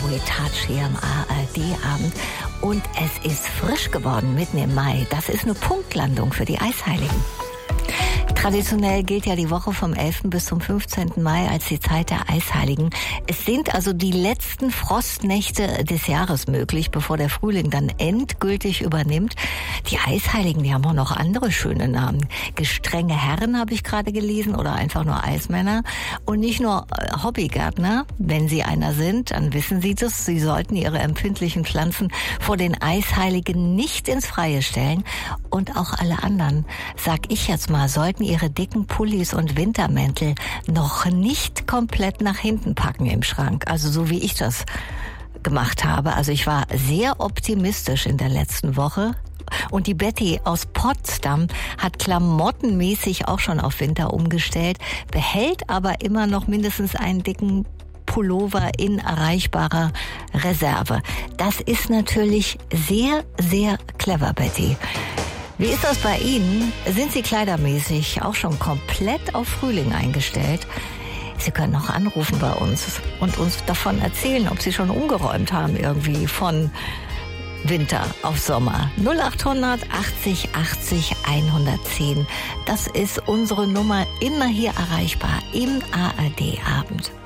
We Touch hier am ARD-Abend. Und es ist frisch geworden, mitten im Mai. Das ist eine Punktlandung für die Eisheiligen. Traditionell gilt ja die Woche vom 11. bis zum 15. Mai als die Zeit der Eisheiligen. Es sind also die letzten Frostnächte des Jahres möglich, bevor der Frühling dann endgültig übernimmt. Die Eisheiligen, die haben auch noch andere schöne Namen. Gestrenge Herren habe ich gerade gelesen oder einfach nur Eismänner. Und nicht nur Hobbygärtner. Wenn Sie einer sind, dann wissen Sie das. Sie sollten Ihre empfindlichen Pflanzen vor den Eisheiligen nicht ins Freie stellen. Und auch alle anderen, sag ich jetzt mal, sollten ihre dicken Pullis und Wintermäntel noch nicht komplett nach hinten packen im Schrank. Also so wie ich das gemacht habe. Also ich war sehr optimistisch in der letzten Woche. Und die Betty aus Potsdam hat klamottenmäßig auch schon auf Winter umgestellt, behält aber immer noch mindestens einen dicken Pullover in erreichbarer Reserve. Das ist natürlich sehr, sehr clever, Betty. Wie ist das bei Ihnen? Sind Sie kleidermäßig auch schon komplett auf Frühling eingestellt? Sie können noch anrufen bei uns und uns davon erzählen, ob Sie schon umgeräumt haben irgendwie von Winter auf Sommer. 0800 80 80 110. Das ist unsere Nummer, immer hier erreichbar im ARD-Abend.